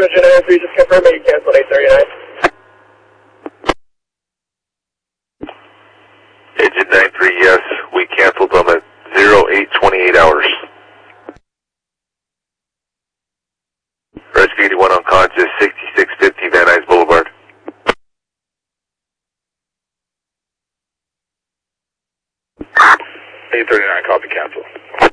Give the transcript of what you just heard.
Engine 93, just confirm that you canceled 839. Engine 93, yes, we canceled them at 0828 hours. Rescue 81 unconscious, 6650 Van Nuys Boulevard. 839, copy, cancel.